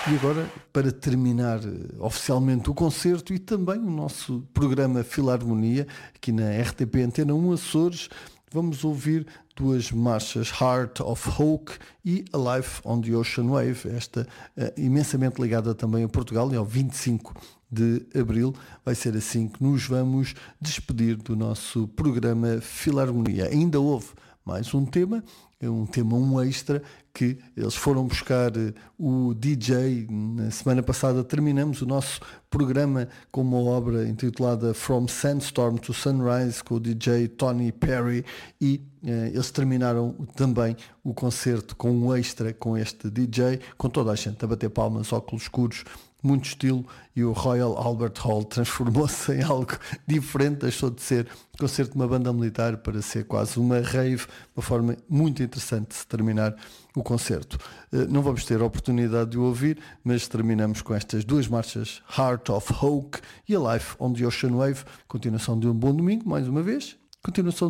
E agora, para terminar oficialmente o concerto e também o nosso programa Filarmonia, aqui na RTP Antena 1 Açores, vamos ouvir duas marchas, Heart of Oak e A Life on the Ocean Wave, esta imensamente ligada também a Portugal e ao 25 de Abril. Vai ser assim que nos vamos despedir do nosso programa Filarmonia. Ainda houve mais um tema extra, que eles foram buscar o DJ. Na semana passada terminamos o nosso programa com uma obra intitulada From Sandstorm to Sunrise, com o DJ Tony Perry, e eles terminaram também o concerto com um extra com este DJ, com toda a gente a bater palmas, óculos escuros, muito estilo, e o Royal Albert Hall transformou-se em algo diferente, deixou de ser concerto de uma banda militar para ser quase uma rave, uma forma muito interessante de se terminar o concerto. Não vamos ter a oportunidade de o ouvir, mas terminamos com estas duas marchas, Heart of Oak e A Life on the Ocean Wave, continuação de um bom domingo, mais uma vez, continuação